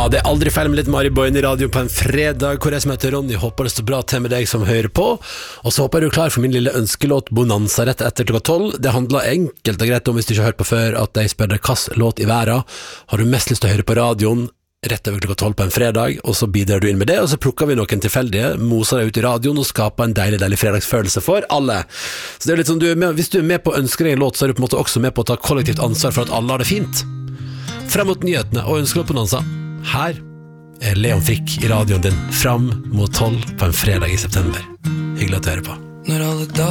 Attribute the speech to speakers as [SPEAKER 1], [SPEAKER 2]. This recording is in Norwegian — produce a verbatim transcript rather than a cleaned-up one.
[SPEAKER 1] det er aldri feil med litt Mari Boine i radio på en fredag, hvor jeg som heter Ronny håper det står bra til med deg som hører på, og så håper jeg du er klar for min lille ønskelåt Bonanza rett etter klokka tolv. Det handler enkelt og greit om, hvis du ikke har hørt på før, at jeg spør deg hvilken låt i verden har du mest lyst til å høre på radioen rett over klokka tolv på en fredag, og så bidrar du inn med det, og så plukker vi noen tilfeldige, moser deg ut i radioen og skaper en deilig, deilig fredagsfølelse for alle. Så det er litt sånn, du er med, hvis du er med på å ønske deg en låt, så er du på en måte også med på å ta kollektivt ansvar for at alle har det fint. Frem mot nyhetene og ønskelåt Bonanza. Her er Leon Frikk i radioen din, fram mot tolv på en fredag i september. Hyggelig at du hører på.